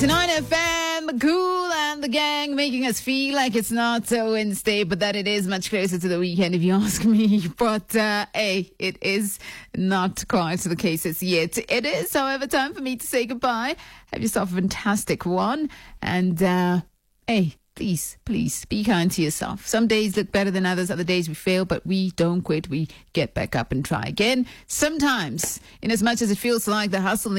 99 FM, Cool and the gang, making us feel like it's not so Wednesday, but that it is much closer to the weekend, if you ask me. But, hey, it is not quite the case as yet. It is, however, time for me to say goodbye. Have yourself a fantastic one. And, hey, please, be kind to yourself. Some days look better than others. Other days we fail, but we don't quit. We get back up and try again. Sometimes, in as much as it feels like the hustle